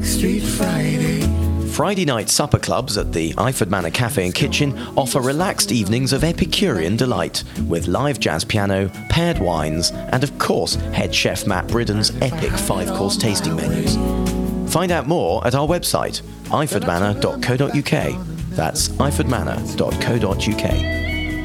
Street Friday. Friday night supper clubs at the Iford Manor Cafe and Kitchen offer relaxed evenings of Epicurean delight, with live jazz piano, paired wines, and of course head chef Matt Bridden's epic 5-course tasting menus. Find out more at our website, ifordmanor.co.uk. That's ifordmanor.co.uk.